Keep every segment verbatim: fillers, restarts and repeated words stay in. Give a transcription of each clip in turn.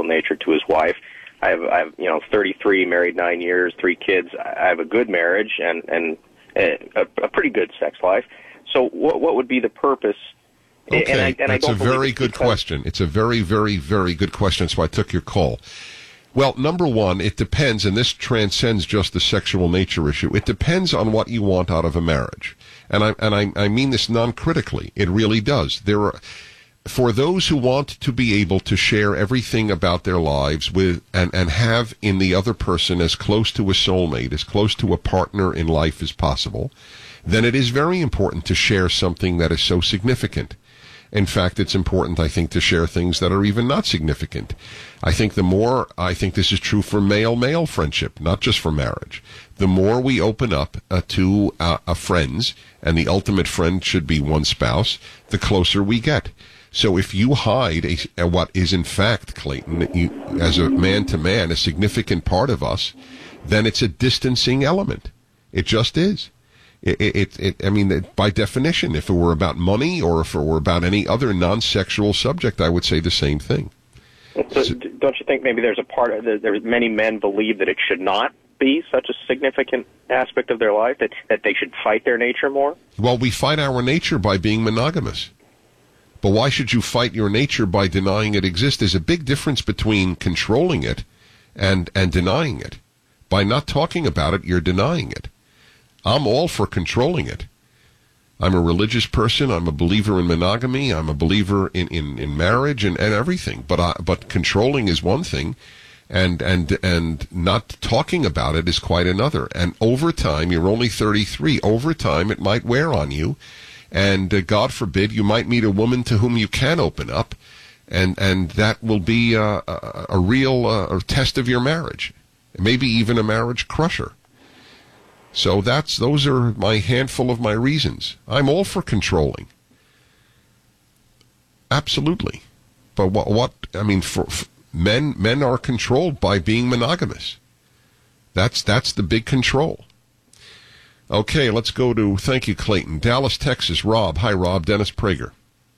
sexual nature to his wife. I have, I have, you know, thirty-three, married nine years, three kids. I have a good marriage and and a, a pretty good sex life. So, what what would be the purpose? Okay, and I, and that's I a don't very it's good because... question. It's a very, very, very good question. That's why I took your call. Well, number one, it depends, and this transcends just the sexual nature issue. It depends on what you want out of a marriage, and I and I, I mean this non-critically. It really does. There are. For those who want to be able to share everything about their lives with and, and have in the other person as close to a soulmate, as close to a partner in life as possible, then it is very important to share something that is so significant. In fact, it's important, I think, to share things that are even not significant. I think the more, I think this is true for male-male friendship, not just for marriage. The more we open up uh, to uh, a friends, and the ultimate friend should be one spouse, the closer we get. So if you hide a, a, what is in fact, Clayton, you, as a man-to-man, a significant part of us, then it's a distancing element. It just is. It, it, it, I mean, by definition, if it were about money or if it were about any other non-sexual subject, I would say the same thing. So, don't you think maybe there's a part of the, there? Many men believe that it should not be such a significant aspect of their life, that that they should fight their nature more? Well, we fight our nature by being monogamous. But why should you fight your nature by denying it exists? There's a big difference between controlling it and, and denying it. By not talking about it, you're denying it. I'm all for controlling it. I'm a religious person. I'm a believer in monogamy. I'm a believer in, in, in marriage and, and everything. But I, but controlling is one thing, and, and, and not talking about it is quite another. And over time, you're only thirty-three. Over time, it might wear on you. And uh, God forbid, you might meet a woman to whom you can open up, and and that will be uh, a, a real uh, test of your marriage, maybe even a marriage crusher. So that's those are my handful of my reasons. I'm all for controlling, absolutely. But what what I mean, for, for men men are controlled by being monogamous. That's that's the big control. Okay, let's go to, thank you, Clayton. Dallas, Texas. Rob. Hi, Rob. Dennis Prager.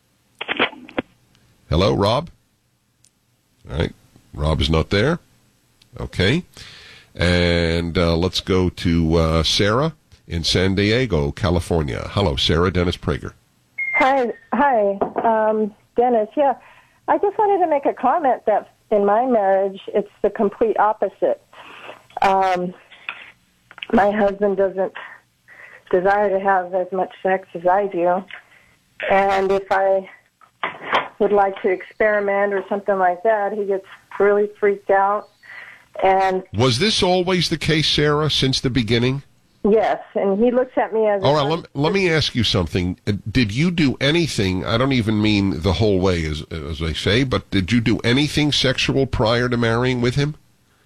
Hello, Rob? All right. Rob is not there. Okay. And uh, let's go to uh, Sarah in San Diego, California. Hello, Sarah. Dennis Prager. Hi. Hi, um, Dennis. Yeah, I just wanted to make a comment that in my marriage, it's the complete opposite. Um, my husband doesn't desire to have as much sex as I do, and if I would like to experiment or something like that, he gets really freaked out. And was this always the case, Sarah, since the beginning? Yes, and he looks at me as all right. Let, let me ask you something. Did you do anything? I don't even mean the whole way, as as I say, but did you do anything sexual prior to marrying with him?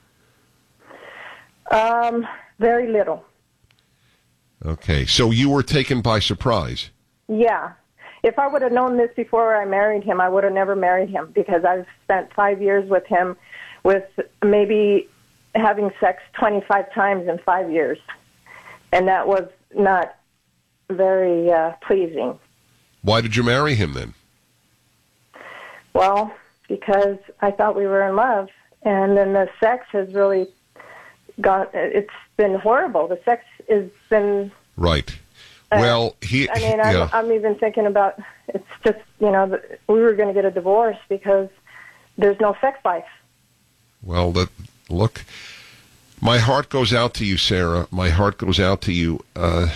Um, very little. Okay, so you were taken by surprise. Yeah. If I would have known this before I married him, I would have never married him, because I've spent five years with him with maybe having sex twenty-five times in five years. And that was not very uh, pleasing. Why did you marry him then? Well, because I thought we were in love. And then the sex has really gone, it's been horrible. The sex has been... Right. Well, he... I mean, I'm, yeah. I'm even thinking about, it's just, you know, we were going to get a divorce because there's no sex life. Well, that look, my heart goes out to you, Sarah. My heart goes out to you. Uh,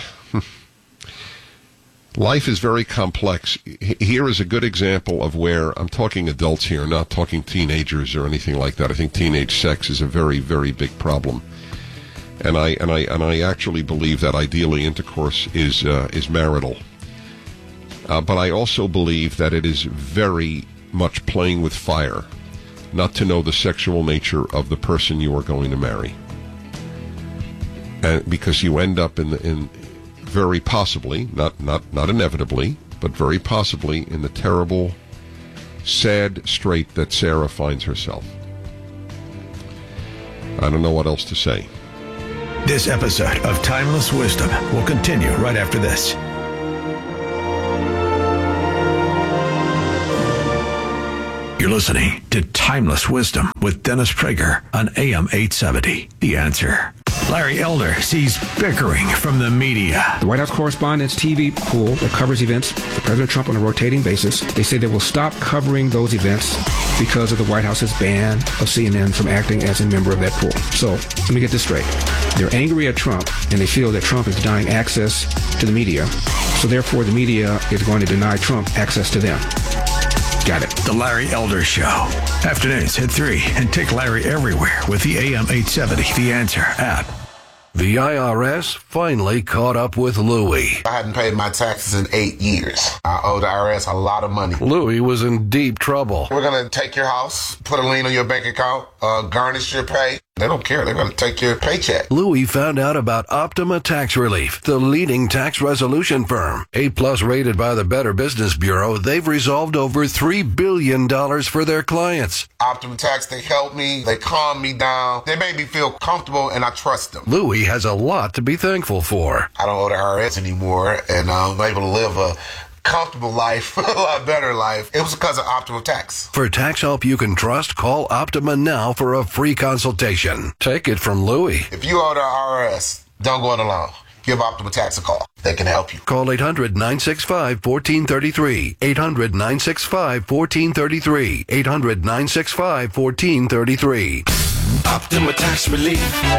life is very complex. Here is a good example of where, I'm talking adults here, not talking teenagers or anything like that. I think teenage sex is a very, very big problem. And I and I and I actually believe that ideally intercourse is uh, is marital. Uh, but I also believe that it is very much playing with fire not to know the sexual nature of the person you are going to marry, and because you end up in the, in very possibly, not not not inevitably, but very possibly in the terrible, sad strait that Sarah finds herself. I don't know what else to say. This episode of Timeless Wisdom will continue right after this. You're listening to Timeless Wisdom with Dennis Prager on A M eight seventy. The Answer. Larry Elder sees bickering from the media. The White House Correspondents' T V pool that covers events for President Trump on a rotating basis, they say they will stop covering those events because of the White House's ban of C N N from acting as a member of that pool. So let me get this straight. They're angry at Trump, and they feel that Trump is denying access to the media. So therefore, the media is going to deny Trump access to them. Got it. The Larry Elder Show. Afternoons at three, and take Larry everywhere with the A M eight seventy The Answer app. The I R S finally caught up with Louie. I hadn't paid my taxes in eight years. I owe the I R S a lot of money. Louie was in deep trouble. We're going to take your house, put a lien on your bank account, uh, garnish your pay. They don't care. They're going to take your paycheck. Louie found out about Optima Tax Relief, the leading tax resolution firm. A plus rated by the Better Business Bureau, they've resolved over three billion dollars for their clients. Optima Tax, they help me. They calm me down. They make me feel comfortable, and I trust them. Louie has a lot to be thankful for. I don't owe the I R S anymore, and I'm able to live a comfortable life, a lot better life. It was because of Optima Tax. For tax help you can trust, call Optima now for a free consultation. Take it from Louie. If you owe the I R S, don't go it alone. Give Optima Tax a call. They can help you. Call eight hundred, nine six five, one four three three. eight hundred, nine six five, one four three three. eight hundred, nine six five, one four three three. Optima Tax Relief.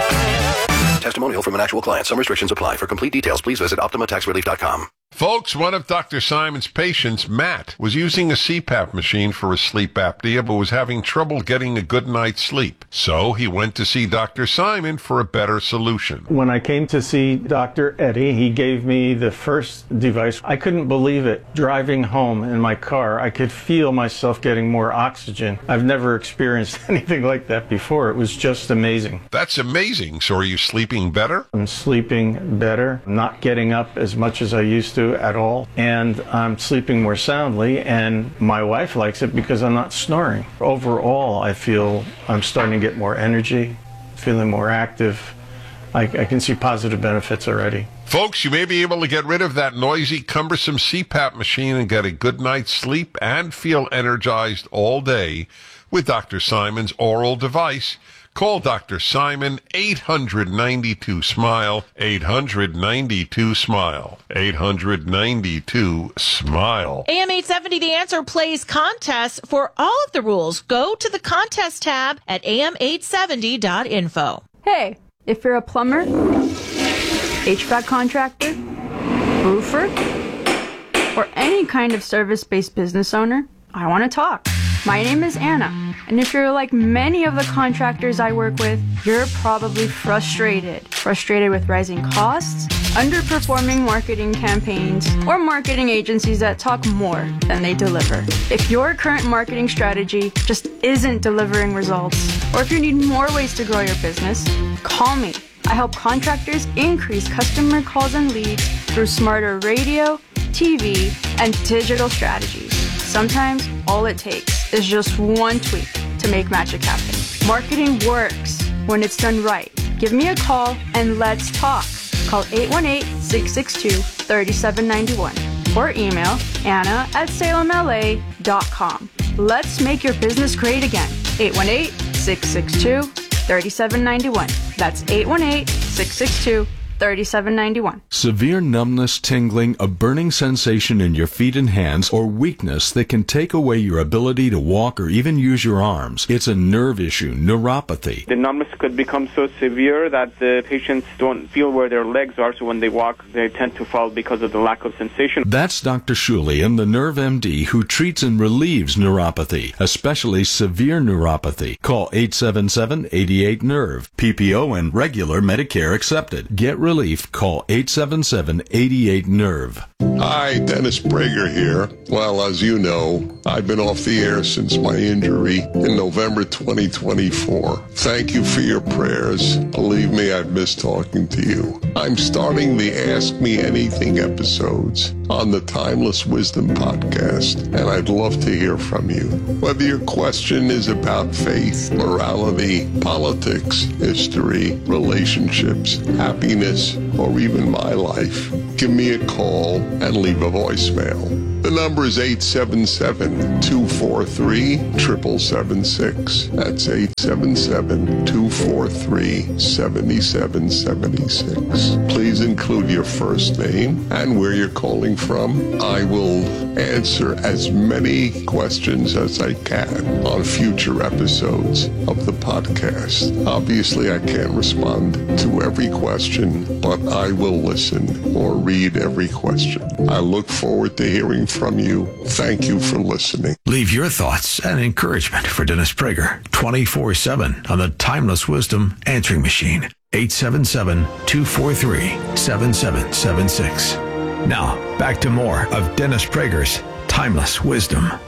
Testimonial from an actual client. Some restrictions apply. For complete details, please visit optima tax relief dot com. Folks, one of Doctor Simon's patients, Matt, was using a C PAP machine for his sleep apnea, but was having trouble getting a good night's sleep. So he went to see Doctor Simon for a better solution. When I came to see Doctor Eddie, he gave me the first device. I couldn't believe it. Driving home in my car, I could feel myself getting more oxygen. I've never experienced anything like that before. It was just amazing. That's amazing. So are you sleeping better? I'm sleeping better, not getting up as much as I used to at all, and I'm sleeping more soundly, and my wife likes it because I'm not snoring. Overall, I feel I'm starting to get more energy, feeling more active. I, I can see positive benefits already. Folks, you may be able to get rid of that noisy, cumbersome C PAP machine and get a good night's sleep and feel energized all day with Doctor Simon's oral device. Call Doctor Simon, eight hundred, ninety-two, SMILE, eight hundred, ninety-two, SMILE, eight hundred, ninety-two, SMILE. A M eight seventy The Answer plays contests for all of the rules. Go to the contest tab at A M eight seventy dot info. Hey, if you're a plumber, H V A C contractor, roofer, or any kind of service-based business owner, I want to talk. My name is Anna, and if you're like many of the contractors I work with, you're probably frustrated. Frustrated with rising costs, underperforming marketing campaigns, or marketing agencies that talk more than they deliver. If your current marketing strategy just isn't delivering results, or if you need more ways to grow your business, call me. I help contractors increase customer calls and leads through smarter radio, T V, and digital strategies. Sometimes all it takes is just one tweak to make magic happen. Marketing works when it's done right. Give me a call and let's talk. Call eight one eight, six six two, three seven nine one or email Anna at salem L A dot com. Let's make your business great again. eight one eight, six six two, three seven nine one. That's eight one eight, six six two, three seven nine one. Severe numbness, tingling, a burning sensation in your feet and hands, or weakness that can take away your ability to walk or even use your arms. It's a nerve issue, neuropathy. The numbness could become so severe that the patients don't feel where their legs are, so when they walk, they tend to fall because of the lack of sensation. That's Doctor Shulian, the Nerve M D, who treats and relieves neuropathy, especially severe neuropathy. Call eight seven seven, eight eight, nerve. P P O and regular Medicare accepted. Get relief. Call eight seven seven, eight eight, nerve. Hi, Dennis Prager here. Well, as you know, I've been off the air since my injury in November twenty twenty-four. Thank you for your prayers. Believe me, I've missed talking to you. I'm starting the Ask Me Anything episodes on the Timeless Wisdom podcast, and I'd love to hear from you. Whether your question is about faith, morality, politics, history, relationships, happiness, or even my life, give me a call and leave a voicemail. The number is eight seven seven, two four three, seven seven six. That's eight seven seven, two four three, seven seven seven six. Please include your first name and where you're calling from. I will answer as many questions as I can on future episodes of the podcast. Obviously, I can't respond to every question, but I will listen or read every question. I look forward to hearing from you. Thank you for listening. Leave your thoughts and encouragement for Dennis Prager twenty-four seven on the Timeless Wisdom answering machine. eight seven seven, two four three, seven seven seven six. Now, back to more of Dennis Prager's Timeless Wisdom.